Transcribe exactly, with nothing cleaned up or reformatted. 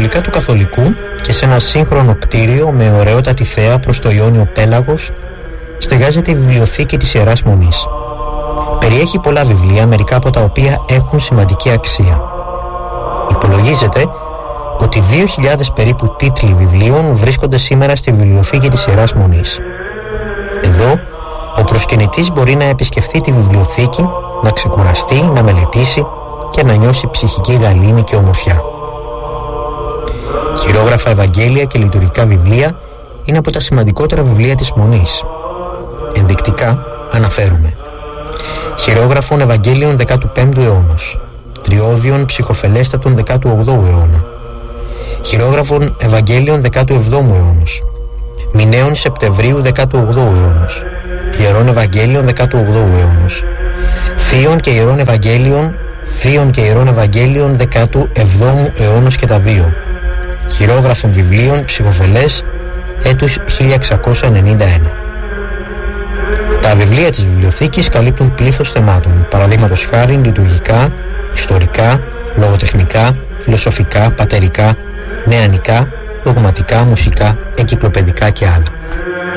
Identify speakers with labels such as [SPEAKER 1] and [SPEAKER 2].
[SPEAKER 1] ιδανικά του Καθολικού και σε ένα σύγχρονο κτίριο με ωραιότατη θέα προς το Ιόνιο πέλαγος στεγάζεται η βιβλιοθήκη της Ιεράς Μονής. Περιέχει πολλά βιβλία, μερικά από τα οποία έχουν σημαντική αξία. Υπολογίζεται ότι δύο χιλιάδες περίπου τίτλοι βιβλίων βρίσκονται σήμερα στη βιβλιοθήκη της Ιεράς Μονής. Εδώ ο προσκυνητής μπορεί να επισκεφθεί τη βιβλιοθήκη, να ξεκουραστεί, να μελετήσει και να νιώσει ψυχική γαλήνη και ομορφιά. Χειρόγραφα Ευαγγέλια και λειτουργικά βιβλία είναι από τα σημαντικότερα βιβλία της Μονής. Ενδεικτικά αναφέρουμε χειρόγραφων Ευαγγέλιων δέκατου πέμπτου αιώνος, τριώδιων ψυχοφελέστατων δέκατου όγδοου αιώνα, χειρόγραφων Ευαγγέλιων δέκατου εβδόμου αιώνος, μηνέων Σεπτεμβρίου δέκατου όγδοου αιώνος, ιερών Ευαγγέλιων δέκατου όγδοου αιώνος, θείων και ιερών Ευαγγέλιων, θείων και ιερών Ευαγγέλιων δέκατου εβδόμου αιώνος και τα δύο, χειρόγραφων βιβλίων ψυχοφελές έτους χίλια εξακόσια ενενήντα ένα. Τα βιβλία της βιβλιοθήκης καλύπτουν πλήθος θεμάτων, παραδείγματος χάριν λειτουργικά, ιστορικά, λογοτεχνικά, φιλοσοφικά, πατερικά, νεανικά, δογματικά, μουσικά, εγκυκλοπαιδικά και άλλα.